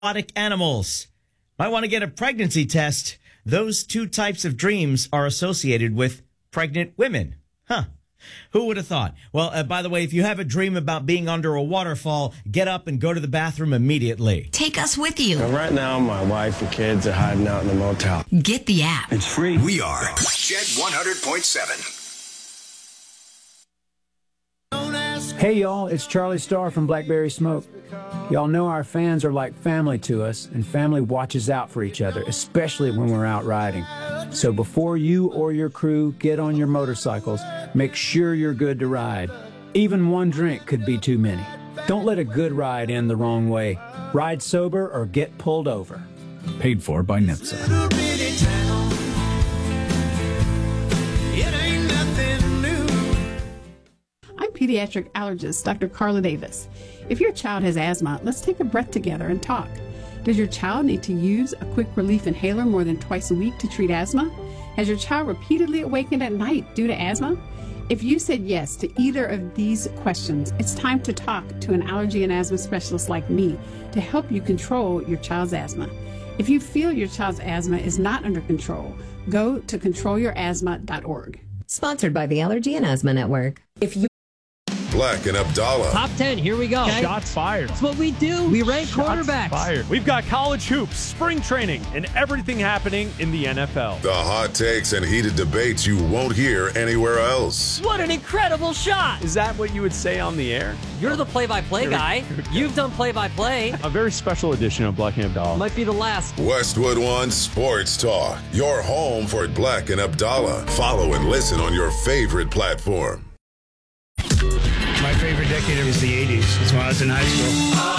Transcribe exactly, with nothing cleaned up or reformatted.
exotic animals. Might want to get a pregnancy test. Those two types of dreams are associated with pregnant women. Huh. Who would have thought? Well, uh, by the way, if you have a dream about being under a waterfall, get up and go to the bathroom immediately. Take us with you. Well, right now, my wife and kids are hiding out in the motel. Get the app. It's free. We are Jet one hundred point seven. Hey, y'all, it's Charlie Starr from Blackberry Smoke. Y'all know our fans are like family to us, and family watches out for each other, especially when we're out riding. So before you or your crew get on your motorcycles, make sure you're good to ride. Even one drink could be too many. Don't let a good ride end the wrong way. Ride sober or get pulled over. Paid for by N H T S A. I'm pediatric allergist Doctor Carla Davis. If your child has asthma, let's take a breath together and talk. Does your child need to use a quick relief inhaler more than twice a week to treat asthma? Has your child repeatedly awakened at night due to asthma? If you said yes to either of these questions, it's time to talk to an allergy and asthma specialist like me to help you control your child's asthma. If you feel your child's asthma is not under control, go to control your asthma dot org. Sponsored by the Allergy and Asthma Network. If you Black and Abdallah. Top ten, here we go. Okay. Shots fired. That's what we do. We rank Shots quarterbacks. Fired. We've got college hoops, spring training, and everything happening in the N F L. The hot takes and heated debates you won't hear anywhere else. What an incredible shot. Is that what you would say on the air? You're the play-by-play guy. You've done play-by-play. A very special edition of Black and Abdallah. Might be the last. Westwood One Sports Talk. Your home for Black and Abdallah. Follow and listen on your favorite platform. My favorite decade is the eighties. It's when I was in high school.